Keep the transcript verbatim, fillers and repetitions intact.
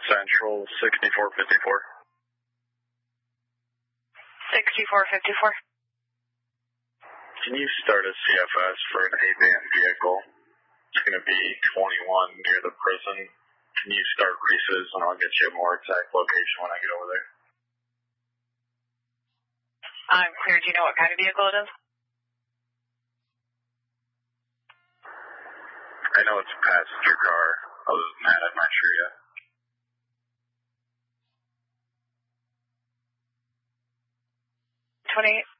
Central sixty-four fifty-four. sixty-four fifty-four. Can you start a C F S for an A-band vehicle? It's going to be twenty-one near the prison. Can you start races and I'll get you a more exact location when I get over there? I'm clear. Do you know what kind of vehicle it is? I know it's a passenger car. Other than that, I'm not sure yet. twenty-eight.